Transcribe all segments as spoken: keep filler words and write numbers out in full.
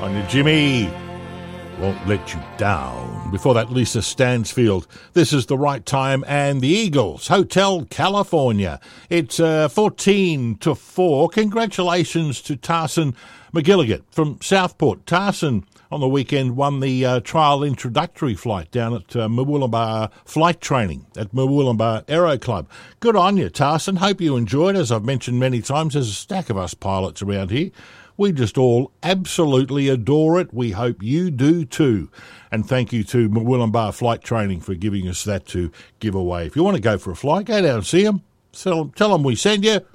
On your Jimmy. Won't let you down. Before that, Lisa Stansfield. This is The Right Time and the Eagles, Hotel California. It's uh, fourteen to four. Congratulations to Tarson McGilligan from Southport. Tarson on the weekend won the uh, trial introductory flight down at uh, Murwillumbah Flight Training at Murwillumbah Aero Club. Good on you, Tarson. Hope you enjoyed. As I've mentioned many times, there's a stack of us pilots around here. We just all absolutely adore it. We hope you do too. And thank you to Murwillumbah Flight Training for giving us that to give away. If you want to go for a flight, go down and see them. Tell them, tell them we send you.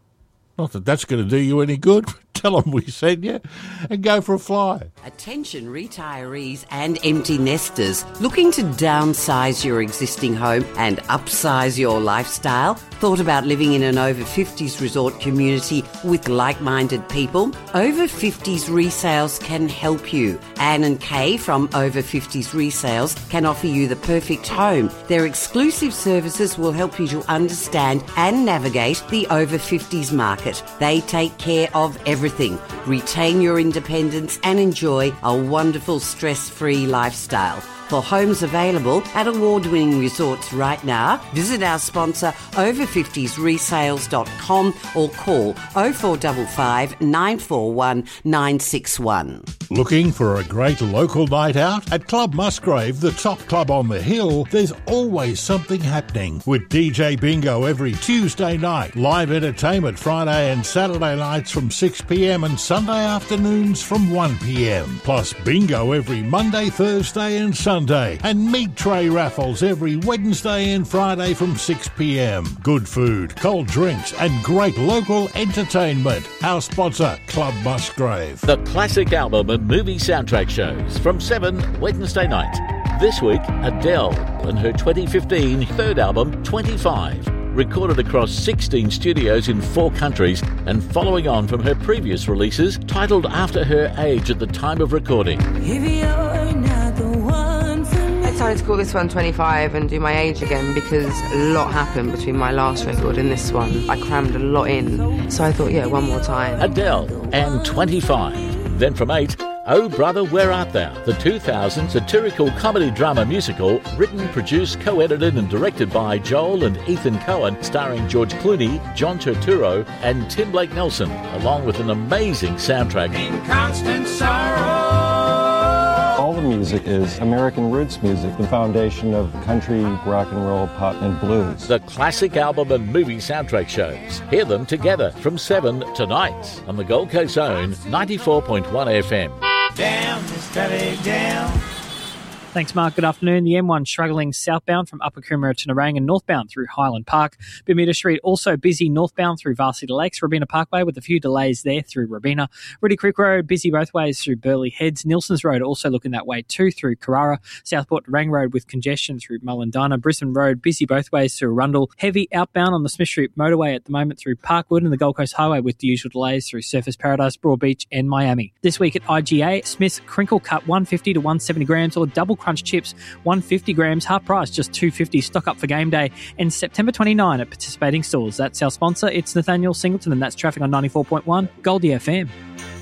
Not that that's going to do you any good. Tell them we sent you and go for a fly. Attention retirees and empty nesters looking to downsize your existing home and upsize your lifestyle? Thought about living in an over fifties resort community with like-minded people? Over fifties Resales can help you. Anne and Kay from Over fifties Resales can offer you the perfect home. Their exclusive services will help you to understand and navigate the over fifties market. They take care of everything. Retain your independence and enjoy a wonderful stress-free lifestyle. For homes available at award-winning resorts right now, visit our sponsor over fifties resales dot com or call oh four five five, nine four one, nine six one. Looking for a great local night out? At Club Musgrave, the top club on the hill, there's always something happening. With D J Bingo every Tuesday night, live entertainment Friday and Saturday nights from six p.m. and Sunday afternoons from one p.m. Plus bingo every Monday, Thursday and Sunday. And meat tray raffles every Wednesday and Friday from six p.m. Good food, cold drinks and great local entertainment. Our sponsor, Club Musgrave. The classic album and movie soundtrack shows from seven Wednesday night. This week, Adele and her twenty fifteen third album, twenty-five. Recorded across sixteen studios in four countries and following on from her previous releases titled after her age at the time of recording. If you're not the one for me. I decided to call this one twenty-five and do my age again because a lot happened between my last record and this one. I crammed a lot in. So I thought, yeah, one more time. Adele and twenty-five. Then from eight, Oh Brother, Where Art Thou? The two thousand satirical comedy drama musical, written, produced, co-edited and directed by Joel and Ethan Coen, starring George Clooney, John Turturro and Tim Blake Nelson, along with an amazing soundtrack. In constant sorrow. All the music is American roots music, the foundation of country, rock and roll, pop and blues. The classic album and movie soundtrack shows. Hear them together from seven tonight on the Gold Coast own ninety-four point one F M. Down, steady down. Thanks, Mark. Good afternoon. The M one struggling southbound from Upper Coomera to Narang and northbound through Highland Park. Bermuda Street also busy northbound through Varsity Lakes. Robina Parkway with a few delays there through Robina. Ruddy Creek Road busy both ways through Burleigh Heads. Nilson's Road also looking that way too through Carrara. Southport Narang Road with congestion through Mullendana. Brisbane Road busy both ways through Arundel. Heavy outbound on the Smith Street motorway at the moment through Parkwood, and the Gold Coast Highway with the usual delays through Surfers Paradise, Broadbeach and Miami. This week at I G A, Smith's Crinkle Cut one fifty to one seventy grams or Double Crunch Chips one hundred fifty grams, half price, just two dollars fifty. Stock up for game day. And September twenty-ninth at participating stores. That's our sponsor. It's Nathaniel Singleton, and that's traffic on ninety-four point one Goldie F M.